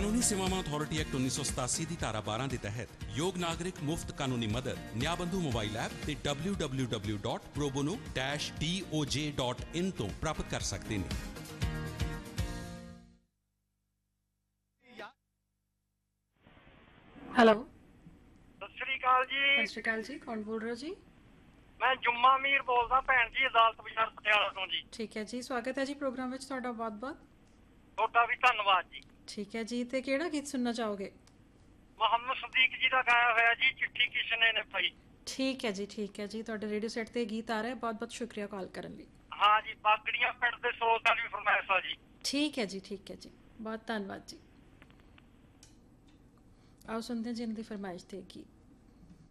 ਕਾਨੂੰਨੀ ਸੇਵਾਵਾਂ authority act 1987 ਦੀ ਧਾਰਾ 12 ਦੇ ਤਹਿਤ ਯੋਗ ਨਾਗਰਿਕ ਮੁਫਤ ਕਾਨੂੰਨੀ ਮਦਦ ਨਿਆਬੰਧੂ ਮੋਬਾਈਲ ਐਪ ਤੇ www.probono-doj.in ਤੋਂ ਪ੍ਰਾਪਤ ਕਰ ਸਕਦੇ ਨੇ। ਹੈਲੋ, ਸਤਿ ਸ਼੍ਰੀ ਅਕਾਲ ਜੀ। ਸਤਿ ਸ਼੍ਰੀ ਅਕਾਲ ਜੀ, ਕੌਣ ਬੋਲ ਰਹੇ ਹੋ ਜੀ? ਮੈਂ ਜੁੰਮਾ ਮੀਰ ਬੋਲਦਾ ਭੈਣ ਜੀ, ਅਦਾਲਤ ਬਾਜ਼ਾਰ ਪਟਿਆਲਾ ਤੋਂ ਜੀ। ਠੀਕ ਹੈ ਜੀ, ਸਵਾਗਤ ਹੈ ਜੀ ਪ੍ਰੋਗਰਾਮ ਵਿੱਚ ਤੁਹਾਡਾ ਬਹੁਤ-ਬਹੁਤ। ਤੁਹਾਡਾ ਵੀ ਧੰਨਵਾਦ ਜੀ। ਠੀਕ ਹੈ ਜੀ, ਤੇ ਕਿਹੜਾ ਗੀਤ ਸੁਣਨਾ ਚਾਹੋਗੇ? ਮੁਹੰਮਦ ਸਦੀਕ ਜੀ ਦਾ ਗਾਇਆ ਹੋਇਆ ਜੀ, ਚਿੱਠੀ ਕਿਸਨੇ ਨੇ ਪਾਈ। ਠੀਕ ਹੈ ਜੀ, ਠੀਕ ਹੈ ਜੀ, ਤੁਹਾਡੇ ਰੇਡੀਓ ਸੈੱਟ ਤੇ ਗੀਤ ਆ ਰਿਹਾ। ਬਹੁਤ-ਬਹੁਤ ਸ਼ੁਕਰੀਆ ਕਾਲ ਕਰਨ ਲਈ। ਹਾਂ ਜੀ, ਬਾਗੜੀਆਂ ਪਿੰਡ ਦੇ ਸਰੋਤਾਂ ਦੀ ਫਰਮਾਇਸ਼ ਆ ਜੀ। ਠੀਕ ਹੈ ਜੀ, ਠੀਕ ਹੈ ਜੀ, ਬਹੁਤ ਧੰਨਵਾਦ ਜੀ। ਆਓ ਸੁਣਦੇ ਹਾਂ ਜੀ ਇਹਨਾਂ ਦੀ ਫਰਮਾਇਸ਼ ਤੇ ਗੀਤ।